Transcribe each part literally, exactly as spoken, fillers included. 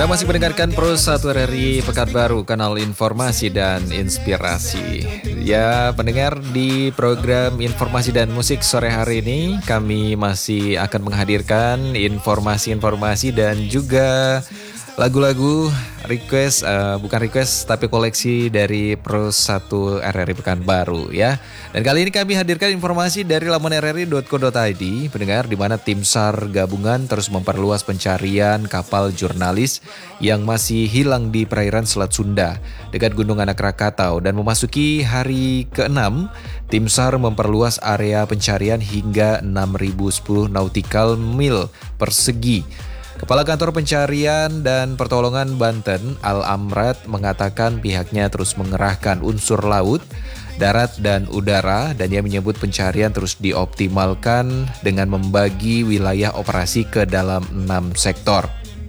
Kita masih mendengarkan Pro satu R R I Pekanbaru, kanal informasi dan inspirasi. Ya, pendengar, di program informasi dan musik sore hari ini kami masih akan menghadirkan informasi-informasi dan juga lagu-lagu request, uh, bukan request tapi koleksi dari Pro satu R R I Pekanbaru ya. Dan kali ini kami hadirkan informasi dari laman r r i dot co dot i d, pendengar, di mana tim SAR gabungan terus memperluas pencarian kapal jurnalis yang masih hilang di perairan Selat Sunda dekat Gunung Anak Rakatau, dan memasuki hari keenam, tim SAR memperluas area pencarian hingga enam ribu sepuluh nautical mil persegi. Kepala Kantor Pencarian dan Pertolongan Banten, Al-Amrad, mengatakan pihaknya terus mengerahkan unsur laut, darat, dan udara, dan ia menyebut pencarian terus dioptimalkan dengan membagi wilayah operasi ke dalam enam sektor.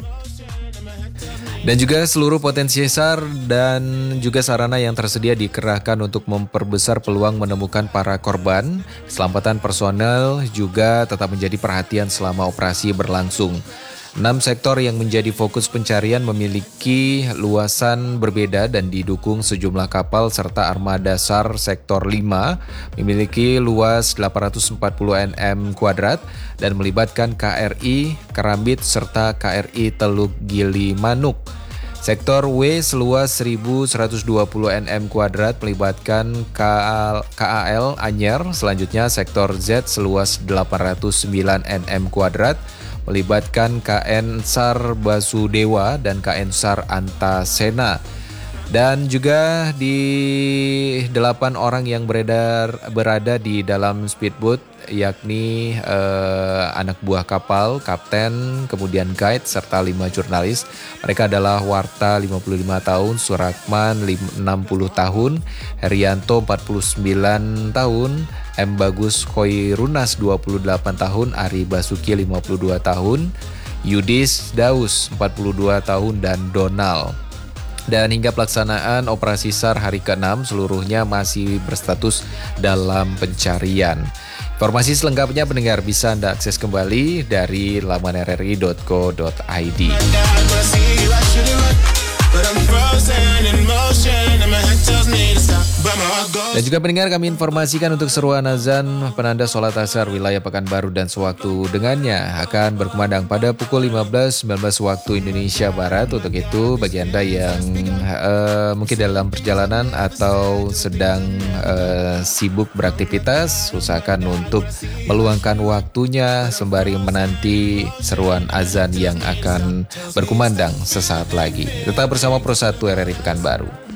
Dan juga seluruh potensi SAR dan juga sarana yang tersedia dikerahkan untuk memperbesar peluang menemukan para korban. Keselamatan personel juga tetap menjadi perhatian selama operasi berlangsung. Enam sektor yang menjadi fokus pencarian memiliki luasan berbeda dan didukung sejumlah kapal, serta armada SAR sektor lima memiliki luas delapan ratus empat puluh nm kuadrat dan melibatkan K R I Karambit serta K R I Teluk Gili Manuk. Sektor W seluas seribu seratus dua puluh nm kuadrat melibatkan K A L Anyer. Selanjutnya sektor Z seluas delapan ratus sembilan nm kuadrat melibatkan K N SAR Basudewa dan K N SAR Antasena. Dan juga di delapan orang yang beredar berada di dalam speedboat, yakni eh, anak buah kapal, kapten, kemudian guide, serta lima jurnalis. Mereka adalah Warta lima puluh lima tahun, Surakman enam puluh tahun, Herianto empat puluh sembilan tahun, M. Bagus Khoirunas dua puluh delapan tahun, Ari Basuki lima puluh dua tahun, Yudis Daus empat puluh dua tahun, dan Donald. Dan hingga pelaksanaan operasi SAR hari keenam, seluruhnya masih berstatus dalam pencarian. Informasi selengkapnya, pendengar, bisa Anda akses kembali dari laman r r i dot co dot i d. Dan juga pendengar, kami informasikan untuk seruan azan penanda sholat asar wilayah Pekanbaru dan sewaktu dengannya akan berkumandang pada pukul lima belas sembilan belas waktu Indonesia Barat. Untuk itu, bagi Anda yang uh, mungkin dalam perjalanan atau sedang uh, sibuk beraktivitas, usahakan untuk meluangkan waktunya sembari menanti seruan azan yang akan berkumandang sesaat lagi. Tetap bersama Pro satu R R I Pekanbaru.